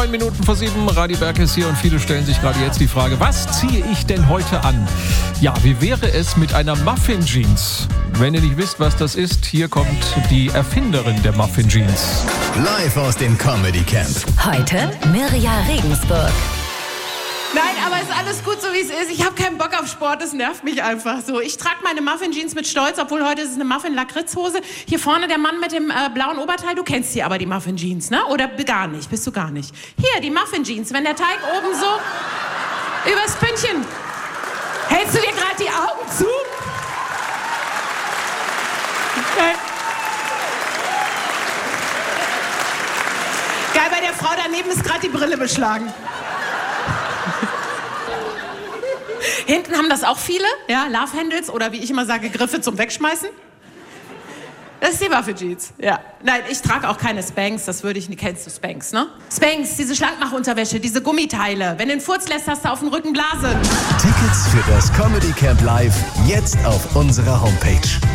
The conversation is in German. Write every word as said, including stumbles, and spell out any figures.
Neun Minuten vor sieben, Radi Berg ist hier und viele stellen sich gerade jetzt die Frage, was ziehe ich denn heute an? Ja, wie wäre es mit einer Muffin-Jeans? Wenn ihr nicht wisst, was das ist, hier kommt die Erfinderin der Muffin-Jeans. Live aus dem Comedy Camp. Heute Mirja Regensburg. Nein, aber ist alles gut, so wie es ist. Ich habe keinen Bock auf Sport, das nervt mich einfach so. Ich trage meine Muffin-Jeans mit Stolz, obwohl heute ist es eine Muffin-Lakritz-Hose. Hier vorne der Mann mit dem äh, blauen Oberteil, du kennst die aber, die Muffin-Jeans, ne? Oder gar nicht, bist du gar nicht. Hier, die Muffin-Jeans, wenn der Teig oben so übers Pünktchen. Hältst du dir gerade die Augen zu? Geil. Geil, bei der Frau daneben ist gerade die Brille beschlagen. Hinten haben das auch viele, ja, Love Handles oder wie ich immer sage, Griffe zum Wegschmeißen. Das ist die Muffin-Jeans, ja. Nein, ich trage auch keine Spanx, das würde ich nicht. Kennst du Spanx, ne? Spanx, diese Schlankmachunterwäsche, diese Gummiteile. Wenn du den Furz lässt, hast du auf dem Rücken Blasen. Tickets für das Comedy Camp Live jetzt auf unserer Homepage.